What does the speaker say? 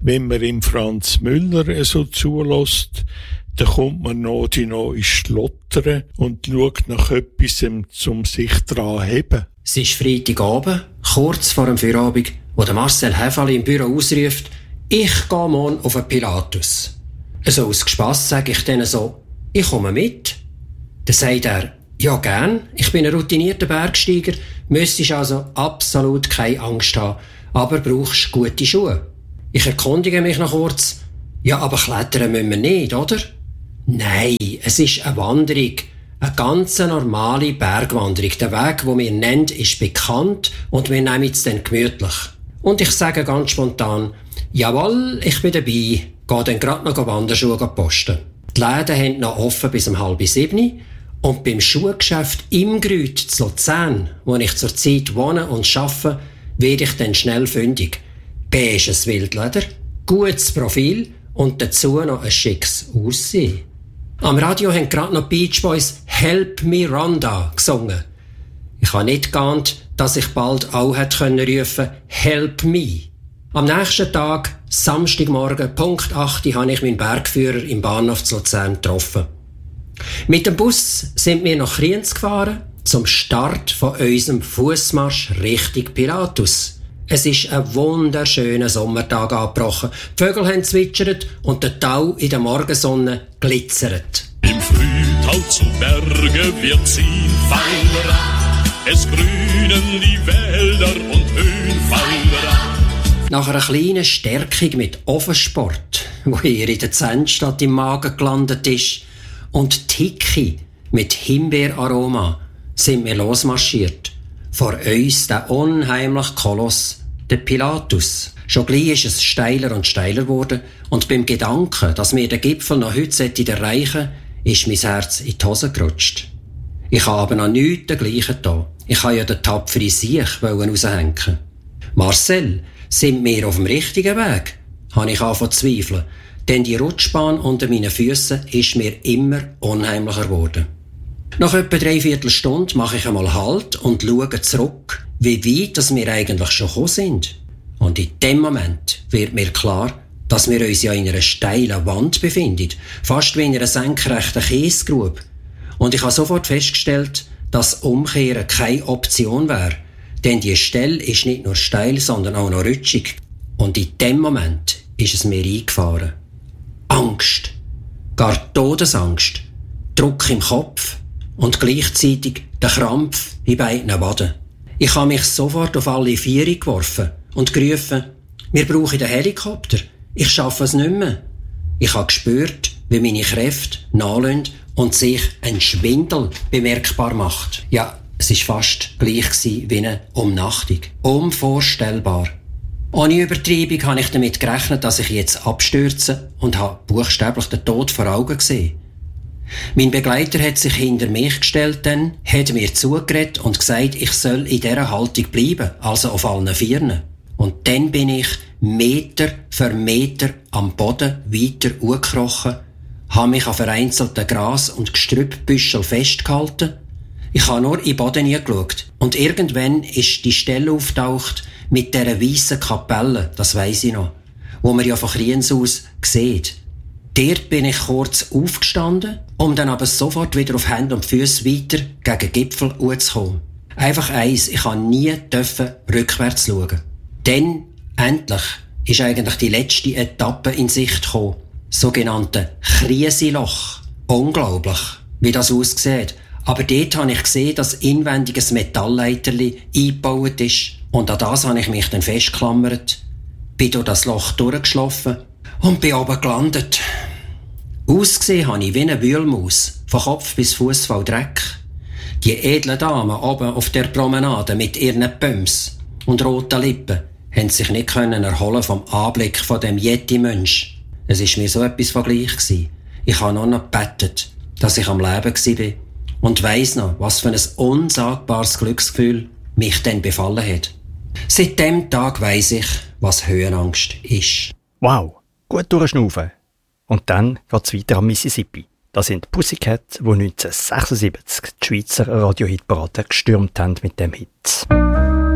Wenn man im Franz Müller so zulässt, dann kommt man noch ins Schlottern und schaut nach etwas, um sich dran zu heben. Es ist Freitagabend, kurz vor dem Feierabend, wo der Marcel Häfeli im Büro ausruft, ich gehe morgen auf den Pilatus. So aus Gespass sage ich denen so, ich komme mit. Dann sagt er, ja gern, ich bin ein routinierter Bergsteiger, müsstest also absolut keine Angst haben, aber brauchst gute Schuhe. Ich erkundige mich noch kurz, ja aber klettern müssen wir nicht, oder? Nein, es ist eine Wanderung. Eine ganz normale Bergwanderung. Der Weg, den wir nennen, ist bekannt und wir nehmen es dann gemütlich. Und ich sage ganz spontan, jawohl, ich bin dabei, gehe dann gerade noch Wanderschuhe posten. Die Läden haben noch offen bis um 6:30 und beim Schuhgeschäft im Grüt zu Luzern, wo ich zurzeit wohne und arbeite, werde ich dann schnell fündig. Beiges Wildleder, gutes Profil und dazu noch ein schickes Aussehen. Am Radio haben gerade noch Beach Boys «Help Me Rhonda» gesungen. Ich habe nicht geahnt, dass ich bald auch hätte rufen «Help Me». Am nächsten Tag, Samstagmorgen, Punkt 8, habe ich meinen Bergführer im Bahnhof zu Luzern getroffen. Mit dem Bus sind wir nach Kriens gefahren, zum Start von unserem Fussmarsch Richtung Pilatus. Es ist ein wunderschöner Sommertag angebrochen. Die Vögel haben zwitschert und der Tau in der Morgensonne glitzert. Im Frühtau zu Berge wir ziehen fein ran. Es grünen die Wälder und Höhen fein ran. Nach einer kleinen Stärkung mit Ofensport, wo ihr in der Zentstadt im Magen gelandet ist, und Tiki mit Himbeeraroma, sind wir losmarschiert. Vor uns der unheimliche Koloss, der Pilatus. Schon gleich ist es steiler und steiler geworden und beim Gedanken, dass wir den Gipfel noch heute erreichen, ist mein Herz in die Hose gerutscht. Ich habe aber noch nichts dergleichen da. Ich habe ja den tapferen Sieg raushängen. Marcel, sind wir auf dem richtigen Weg? Habe ich angefangen zu zweifeln, denn die Rutschbahn unter meinen Füssen ist mir immer unheimlicher geworden. Nach etwa 3/4 Stunde mache ich einmal Halt und schaue zurück, wie weit wir eigentlich schon gekommen sind. Und in dem Moment wird mir klar, dass wir uns ja in einer steilen Wand befinden, fast wie in einer senkrechten Kiesgrube. Und ich habe sofort festgestellt, dass Umkehren keine Option wäre, denn die Stelle ist nicht nur steil, sondern auch noch rutschig. Und in dem Moment ist es mir eingefahren. Angst, gar Todesangst, Druck im Kopf und gleichzeitig der Krampf in beiden Waden. Ich habe mich sofort auf alle Viere geworfen und gerufen, wir brauchen den Helikopter, ich schaffe es nicht mehr. Ich habe gespürt, wie meine Kräfte nachlassen und sich ein Schwindel bemerkbar macht. Ja, es war fast gleich wie eine Umnachtung. Unvorstellbar. Ohne Übertreibung habe ich damit gerechnet, dass ich jetzt abstürze und habe buchstäblich den Tod vor Augen gesehen. Mein Begleiter hat sich hinter mich gestellt, hat mir zugeredet und gesagt, ich soll in dieser Haltung bleiben, also auf allen Vieren. Und dann bin ich Meter für Meter am Boden weiter hochgekrochen, habe mich an vereinzelten Gras- und Gestrüppbüscheln festgehalten. Ich habe nur in den Boden hineingeschaut. Und irgendwann ist die Stelle auftaucht mit dieser weissen Kapelle, das weiss ich noch, wo man ja von Kriens aus sieht. Dort bin ich kurz aufgestanden, um dann aber sofort wieder auf Hände und Füße weiter gegen den Gipfel hochzukommen. Einfach eins, ich habe nie rückwärts schauen. Dann, endlich, ist eigentlich die letzte Etappe in Sicht gekommen. Sogenannte Kriesiloch. Unglaublich, wie das aussieht. Aber dort habe ich gesehen, dass inwendig ein Metallleiterli eingebaut ist. Und an das habe ich mich dann festgeklammert, bin durch das Loch durchgeschlafen und bin oben gelandet. Ausgesehen habe ich wie eine Wühlmaus, von Kopf bis Fuß voll Dreck. Die edlen Damen oben auf der Promenade mit ihren Pumps und roten Lippen haben sich nicht erholen vom Anblick von dem Yeti-Mensch. Es war mir so etwas von gleich gewesen. Ich habe nur noch gebetet, dass ich am Leben war und weiss noch, was für ein unsagbares Glücksgefühl mich dann befallen hat. Seit dem Tag weiss ich, was Höhenangst ist. Wow, gut durchschnaufen. Und dann geht's weiter am Mississippi. Das sind Pussycat, die 1976 die Schweizer Radiohitparade gestürmt haben mit dem Hit.